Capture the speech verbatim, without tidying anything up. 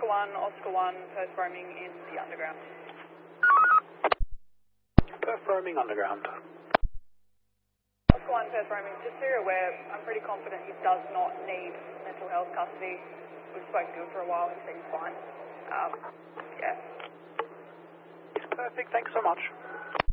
one, Oscar one, Perth roaming in the underground. Perth roaming underground. Oscar one, Perth roaming, just so you're aware, I'm pretty confident he does not need mental health custody. We've spoken to him for a while, he seems fine. Um, yeah. Perfect, thanks so much.